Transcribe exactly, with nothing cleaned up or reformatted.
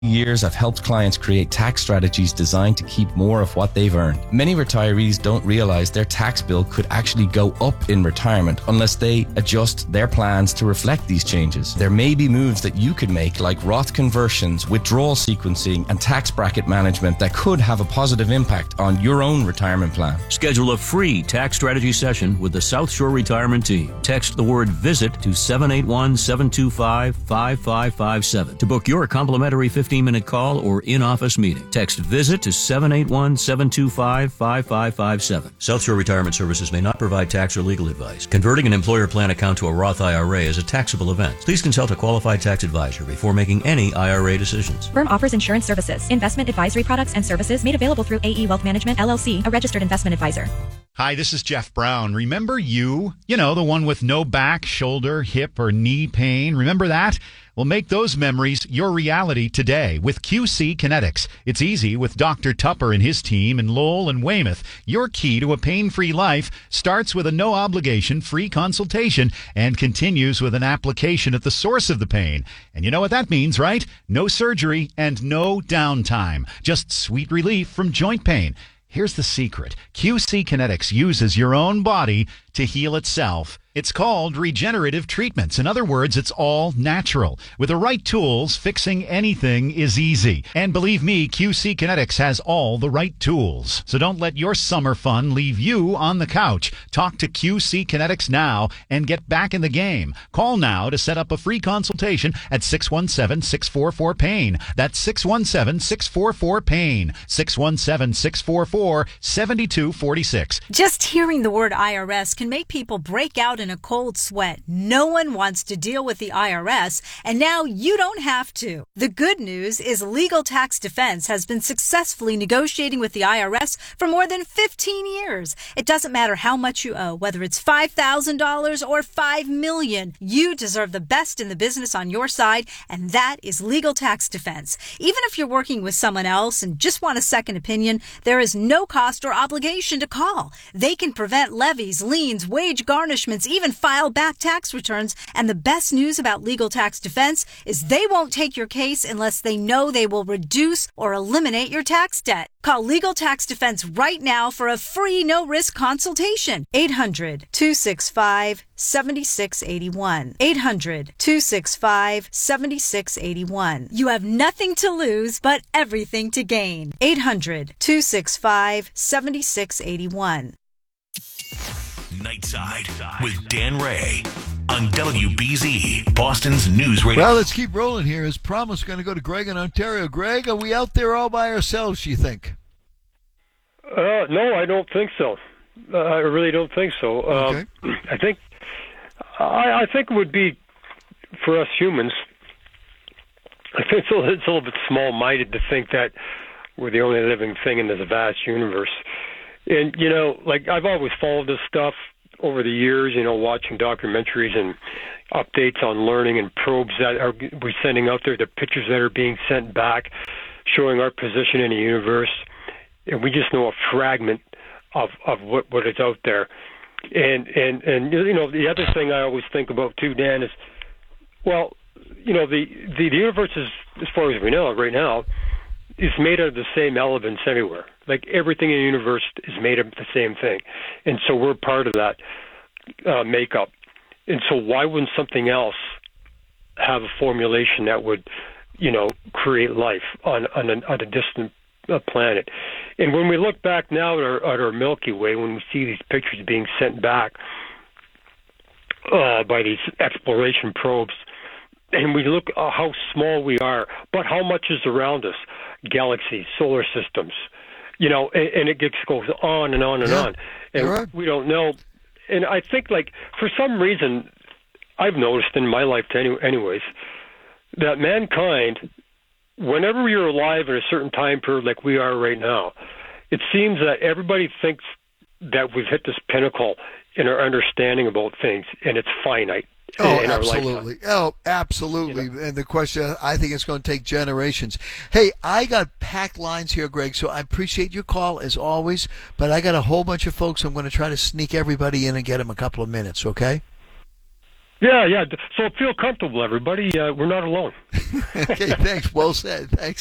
years, I've helped clients create tax strategies designed to keep more of what they've earned. Many retirees don't realize their tax bill could actually go up in retirement unless they adjust their plans to reflect these changes. There may be moves that you could make, like Roth conversions, withdrawal sequencing, and tax bracket management that could have a positive impact on your own retirement plan. Schedule a free tax strategy session with the South Shore Retirement Team. Text the word VISIT to seven eight one, seven two five, five five five seven to book your complimentary fifteen-minute call or in-office meeting. Text VISIT to seven eight one, seven two five, five five five seven. South Shore Retirement Services may not provide tax or legal advice. Converting an employer plan account to a Roth I R A is a taxable event. Please consult a qualified tax advisor before making any I R A decisions. Firm offers insurance services, investment advisory products and services made available through A E Wealth Management, L L C, a registered investment advisor. Hi, this is Jeff Brown. Remember you? You know, the one with no back, shoulder, hip, or knee pain. Remember that? Well, make those memories your reality today with Q C Kinetics. It's easy with Doctor Tupper and his team in Lowell and Weymouth. Your key to a pain-free life starts with a no-obligation free consultation and continues with an application at the source of the pain. And you know what that means, right? No surgery and no downtime. Just sweet relief from joint pain. Here's the secret. Q C Kinetics uses your own body to heal itself. It's called regenerative treatments. In other words, it's all natural. With the right tools, fixing anything is easy. And believe me, Q C Kinetics has all the right tools. So don't let your summer fun leave you on the couch. Talk to Q C Kinetics now and get back in the game. Call now to set up a free consultation at six one seven, six four four, PAIN. That's six one seven, six four four, PAIN. six one seven, six four four, seven two four six. Just hearing the word I R S can make people break out in a cold sweat. No one wants to deal with the I R S, and now you don't have to. The good news is Legal Tax Defense has been successfully negotiating with the I R S for more than fifteen years. It doesn't matter how much you owe, whether it's five thousand dollars or five million dollars. You deserve the best in the business on your side, and that is Legal Tax Defense. Even if you're working with someone else and just want a second opinion, there is no cost or obligation to call. They can prevent levies, liens, wage garnishments, even file back tax returns. And the best news about Legal Tax Defense is they won't take your case unless they know they will reduce or eliminate your tax debt. Call Legal Tax Defense right now for a free no-risk consultation. eight hundred, two six five, seven six eight one. eight hundred, two six five, seven six eight one. You have nothing to lose but everything to gain. eight hundred, two six five, seven six eight one. Nightside with Dan Ray on W B Z, Boston's news radio. Well, let's keep rolling here. As promised, going to go to Greg in Ontario. Greg, are we out there all by ourselves, you think? Uh, no, I don't think so. Uh, I really don't think so. Uh, okay. I think I, I think it would be, for us humans, I think it's a, little, it's a little bit small-minded to think that we're the only living thing in this vast universe. And, you know, like, I've always followed this stuff over the years, you know, watching documentaries and updates on learning and probes that are we're sending out there, the pictures that are being sent back, showing our position in the universe. And we just know a fragment of, of what, what is out there. And, and, and, you know, the other thing I always think about, too, Dan, is, well, you know, the, the, the universe is, as far as we know right now, is made out of the same elements everywhere. Like, everything in the universe is made of the same thing. And so we're part of that uh, makeup. And so why wouldn't something else have a formulation that would, you know, create life on, on, a, on a distant uh, planet? And when we look back now at our, at our Milky Way, when we see these pictures being sent back uh, by these exploration probes, and we look at how small we are, but how much is around us, galaxies, solar systems, you know, and, and it gets, goes on and on and yeah, on. And right. we don't know. And I think, like, for some reason, I've noticed in my life, any, anyways, that mankind, whenever you're alive in a certain time period like we are right now, it seems that everybody thinks that we've hit this pinnacle in our understanding about things, and it's finite. Oh, absolutely. Oh, absolutely. You know? And the question, I think it's going to take generations. Hey, I got packed lines here, Greg, so I appreciate your call as always, but I got a whole bunch of folks. I'm going to try to sneak everybody in and get them a couple of minutes, okay? Yeah, yeah. So feel comfortable, everybody. Uh, we're not alone. Okay, thanks. Well said. Thanks.